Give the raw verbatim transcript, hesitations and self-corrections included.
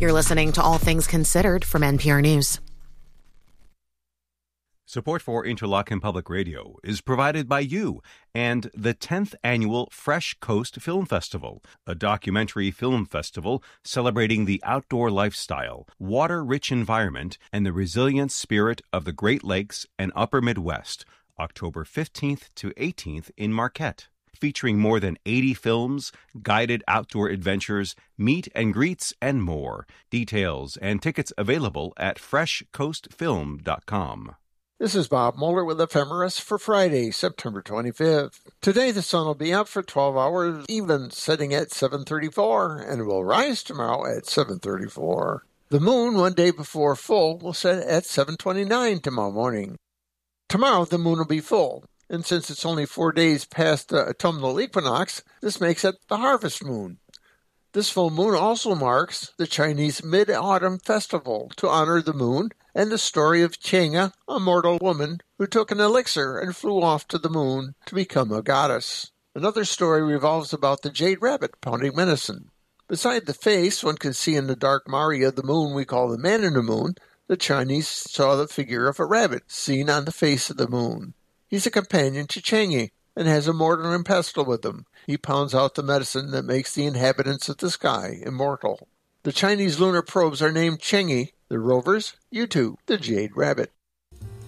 You're listening to All Things Considered from N P R News. Support for Interlochen Public Radio is provided by you and the tenth Annual Fresh Coast Film Festival, a documentary film festival celebrating the outdoor lifestyle, water-rich environment, and the resilient spirit of the Great Lakes and Upper Midwest, October fifteenth to eighteenth in Marquette. Featuring more than eighty films, guided outdoor adventures, meet and greets, and more. Details and tickets available at fresh coast film dot com. This is Bob Moeller with Ephemeris for Friday, September twenty-fifth. Today the sun will be out for twelve hours, even setting at seven thirty-four, and will rise tomorrow at seven thirty-four. The moon, one day before full, will set at seven twenty-nine tomorrow morning. Tomorrow the moon will be full, and since it's only four days past the autumnal equinox, this makes it the harvest moon. This full moon also marks the Chinese Mid-Autumn Festival to honor the moon and the story of Chang'e, a mortal woman who took an elixir and flew off to the moon to become a goddess. Another story revolves about the jade rabbit pounding medicine. Beside the face one can see in the dark Mari of the moon we call the man in the moon, the Chinese saw the figure of a rabbit seen on the face of the moon. He's a companion to Chang'e and has a mortal and pestle with him. He pounds out the medicine that makes the inhabitants of the sky immortal. The Chinese lunar probes are named Chang'e, the rovers, Yutu, the jade rabbit.